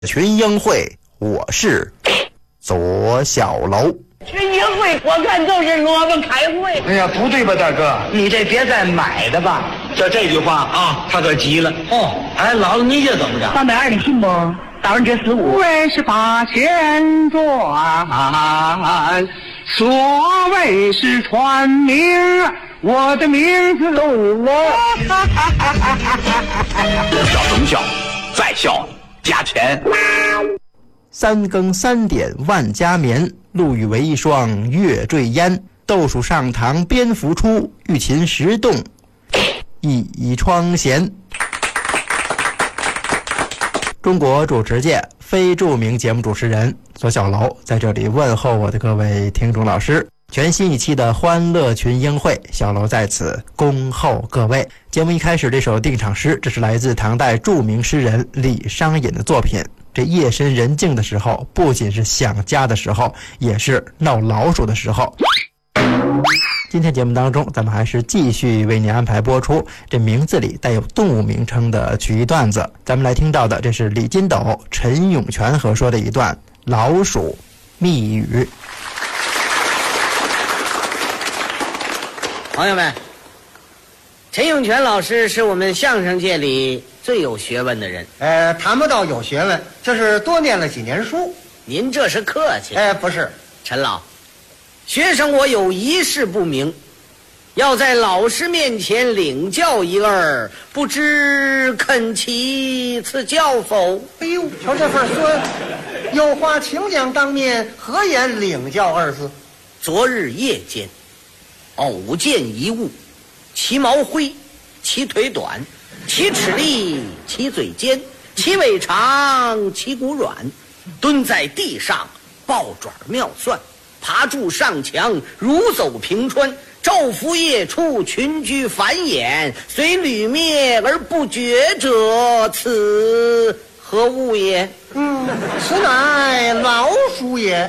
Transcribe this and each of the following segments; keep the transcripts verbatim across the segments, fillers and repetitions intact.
群英会，我是左小楼。 群英会，我看就是萝卜开会。 哎呀，不对吧，大哥？ 你这别再买的吧。 就这句话啊，他可急了。哦，哎，姥姥，你这怎么着？ 三百二，你信不？百分之十五。 为是八千转，所谓是传名，我的名字都我。 笑中笑，再笑加钱。 三更三点万家眠，陆羽为一双月坠烟。豆薯上堂蝙蝠出，玉琴石动一窗闲。中国主持界非著名节目主持人左小楼在这里问候我的各位听众老师。全新一期的欢乐群英会，小楼在此恭候各位。节目一开始这首定场诗，这是来自唐代著名诗人李商隐的作品。这夜深人静的时候，不仅是想家的时候，也是闹老鼠的时候。今天节目当中，咱们还是继续为您安排播出这名字里带有动物名称的曲艺段子。咱们来听到的，这是李金斗、陈永泉合说的一段老鼠密语。 朋友们，陈永泉老师是我们相声界里最有学问的人。 呃，谈不到有学问，就是多念了几年书。 您这是客气。 哎，不是， 陈老，学生我有一事不明，要在老师面前领教一二，不知肯启此教否？ 哎呦，瞧这份酸，有话请讲当面，何言领教二字？ 昨日夜间，偶见一物，其毛灰，其腿短，其齿利，其嘴尖，其尾长，其骨软，蹲在地上，抱爪妙算，爬柱上墙，如走平川，昼伏夜出，群居繁衍，虽屡灭而不绝者，此何物也？ 嗯，此乃老鼠也。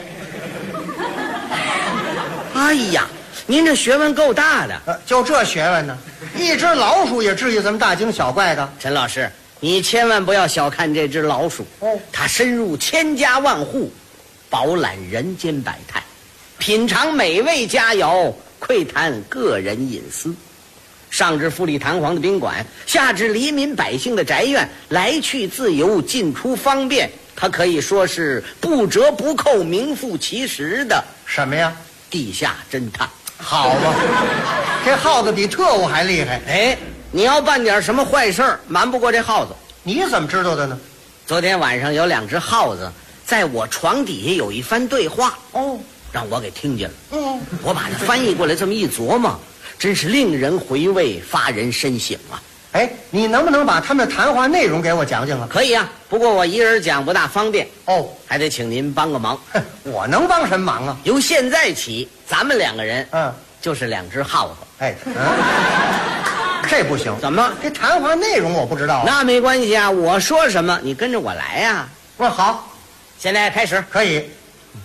哎呀，您这学问够大的。 呃，就这学问呢，一只老鼠也至于这么大惊小怪的？ 陈老师，你千万不要小看这只老鼠。 哦， 它深入千家万户，饱览人间百态，品尝美味佳肴，窥探个人隐私。上至富丽堂皇的宾馆，下至黎民百姓的宅院，来去自由，进出方便，它可以说是不折不扣，名副其实的什么呀？ 地下侦探。 好嘛，这耗子比特务还厉害。 哎，你要办点什么坏事儿，瞒不过这耗子。 你怎么知道的呢？ 昨天晚上有两只耗子在我床底下有一番对话， 哦， 让我给听见了。 嗯， 我把它翻译过来这么一琢磨，真是令人回味，发人深省啊。 哎，你能不能把他们的谈话内容给我讲讲啊？ 可以啊，不过我一人讲不大方便哦， 还得请您帮个忙。 哼，我能帮什么忙啊？ 由现在起，咱们两个人， 嗯， 就是两只耗子。 哎，嗯，这不行。 怎么？ 这谈话内容我不知道啊。 那没关系啊，我说什么你跟着我来呀。 我说好， 现在开始。 可以。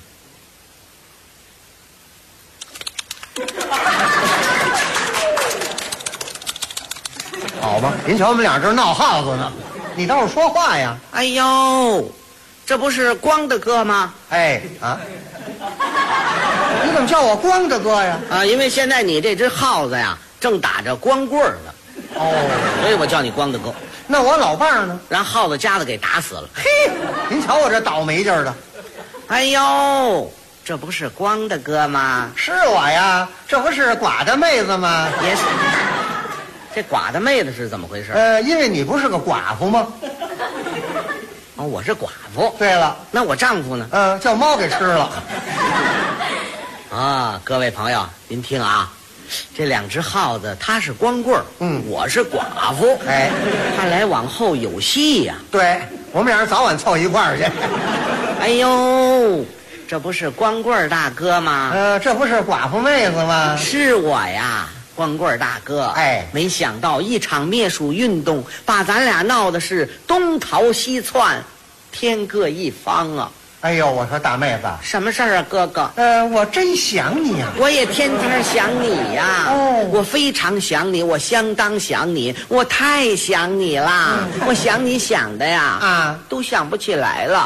好吧，您瞧我们俩这闹耗子呢，你倒是说话呀！ 哎呦，这不是光的哥吗？ 哎啊，你怎么叫我光大哥呀？ 啊，因为现在你这只耗子呀，正打着光棍儿呢。 哦， 所以我叫你光大哥。 那我老伴儿呢？ 让耗子家子给打死了。 嘿，您瞧我这倒霉劲儿的。 哎呦，这不是光大哥吗？ 是我呀，这不是寡的妹子吗？ 也是。这寡的妹子是怎么回事？ 呃，因为你不是个寡妇吗？ 哦，我是寡妇。 对了， 那我丈夫呢？ 呃，叫猫给吃了。 啊，各位朋友，您听啊，这两只耗子，他是光棍儿， 嗯， 我是寡妇。 哎， 看来往后有戏呀。 对，我们俩人早晚凑一块儿去。 哎呦，这不是光棍儿大哥吗？ 呃，这不是寡妇妹子吗？ 是我呀。光棍大哥， 哎， 没想到一场灭鼠运动把咱俩闹的是东逃西窜，天各一方啊！ 哎呦，我说大妹子， 什么事儿啊，哥哥？ 呃，我真想你啊！ 我也天天想你呀、 哦我非常想你，我相当想你，我太想你啦！我想你想的呀， 啊， 都想不起来了。